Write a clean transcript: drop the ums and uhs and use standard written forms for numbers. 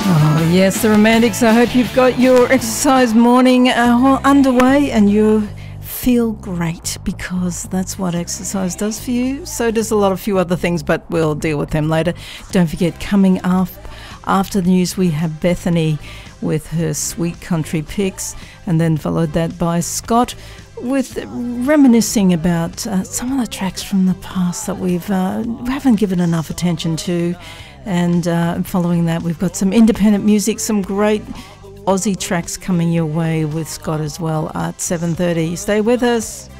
Oh, yes, the Romantics. I hope you've got your exercise morning underway and you feel great, because that's what exercise does for you. So does a few other things, but we'll deal with them later. Don't forget, coming up after the news, we have Bethany with her Sweet Country Picks, and then followed that by Scott with reminiscing about some of the tracks from the past that we haven't given enough attention to. And following that, we've got some independent music, some great Aussie tracks coming your way with Scott as well at 7:30. Stay with us.